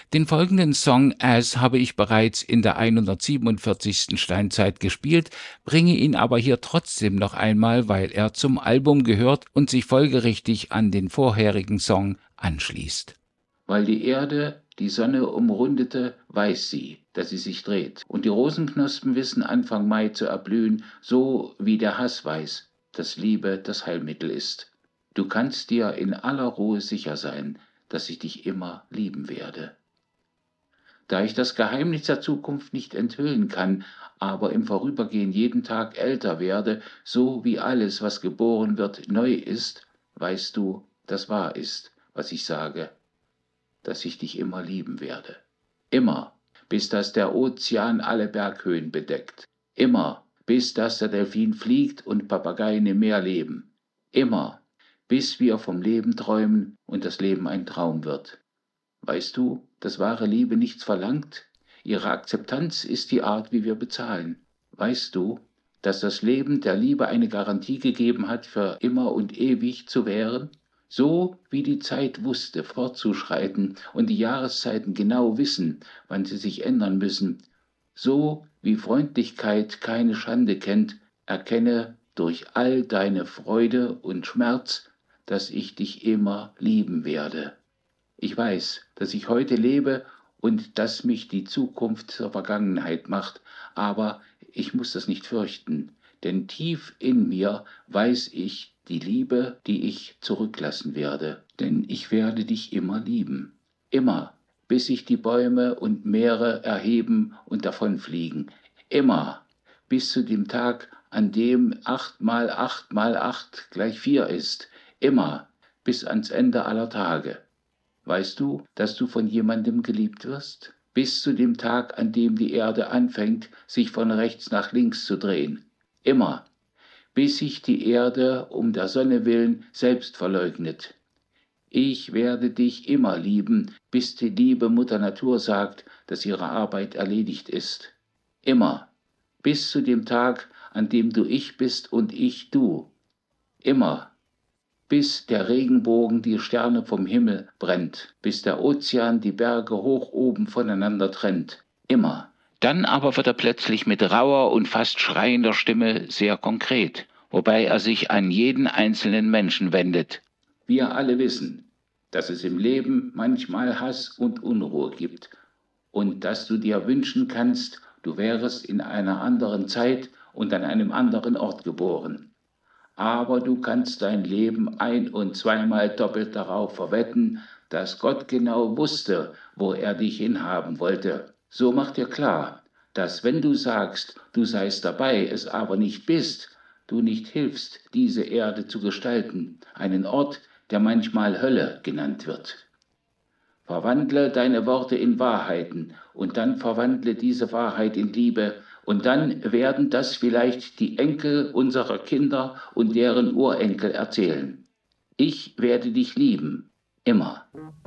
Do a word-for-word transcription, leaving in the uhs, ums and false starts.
Den folgenden Song As habe ich bereits in der hundertsiebenundvierzigsten Steinzeit gespielt, bringe ihn aber hier trotzdem noch einmal, weil er zum Album gehört und sich folgerichtig an den vorherigen Song anschließt. Weil die Erde die Sonne umrundete, weiß sie, dass sie sich dreht. Und die Rosenknospen wissen Anfang Mai zu erblühen, so wie der Hass weiß, dass Liebe das Heilmittel ist. Du kannst dir in aller Ruhe sicher sein, dass ich dich immer lieben werde. Da ich das Geheimnis der Zukunft nicht enthüllen kann, aber im Vorübergehen jeden Tag älter werde, so wie alles, was geboren wird, neu ist, weißt du, dass wahr ist, was ich sage, dass ich dich immer lieben werde. Immer, bis dass der Ozean alle Berghöhen bedeckt. Immer, bis dass der Delfin fliegt und Papageien im Meer leben. Immer, bis wir vom Leben träumen und das Leben ein Traum wird. Weißt du, dass wahre Liebe nichts verlangt? Ihre Akzeptanz ist die Art, wie wir bezahlen. Weißt du, dass das Leben der Liebe eine Garantie gegeben hat, für immer und ewig zu währen? So wie die Zeit wusste, fortzuschreiten und die Jahreszeiten genau wissen, wann sie sich ändern müssen, so wie Freundlichkeit keine Schande kennt, erkenne durch all deine Freude und Schmerz, dass ich dich immer lieben werde. Ich weiß, dass ich heute lebe und dass mich die Zukunft zur Vergangenheit macht, aber ich muss das nicht fürchten, denn tief in mir weiß ich die Liebe, die ich zurücklassen werde, denn ich werde dich immer lieben, immer, bis sich die Bäume und Meere erheben und davonfliegen, immer, bis zu dem Tag, an dem acht mal acht mal acht gleich vier ist, immer, bis ans Ende aller Tage. Weißt du, dass du von jemandem geliebt wirst? Bis zu dem Tag, an dem die Erde anfängt, sich von rechts nach links zu drehen. Immer. Bis sich die Erde um der Sonne willen selbst verleugnet. Ich werde dich immer lieben, bis die liebe Mutter Natur sagt, dass ihre Arbeit erledigt ist. Immer. Bis zu dem Tag, an dem du ich bist und ich du. Immer. Bis der Regenbogen die Sterne vom Himmel brennt, bis der Ozean die Berge hoch oben voneinander trennt. Immer. Dann aber wird er plötzlich mit rauer und fast schreiender Stimme sehr konkret, wobei er sich an jeden einzelnen Menschen wendet. Wir alle wissen, dass es im Leben manchmal Hass und Unruhe gibt und dass du dir wünschen kannst, du wärest in einer anderen Zeit und an einem anderen Ort geboren. Aber du kannst dein Leben ein- und zweimal doppelt darauf verwetten, dass Gott genau wusste, wo er dich hinhaben wollte. So mach dir klar, dass wenn du sagst, du seist dabei, es aber nicht bist, du nicht hilfst, diese Erde zu gestalten, einen Ort, der manchmal Hölle genannt wird. Verwandle deine Worte in Wahrheiten und dann verwandle diese Wahrheit in Liebe und dann werden das vielleicht die Enkel unserer Kinder und deren Urenkel erzählen. Ich werde dich lieben, immer.